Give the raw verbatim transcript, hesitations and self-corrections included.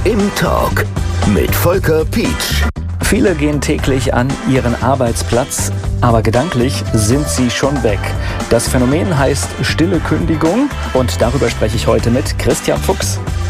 im Talk mit Volker Pietsch. Viele gehen täglich an ihren Arbeitsplatz, aber gedanklich sind sie schon weg. Das Phänomen heißt stille Kündigung und darüber spreche ich heute mit Christian Fuchs.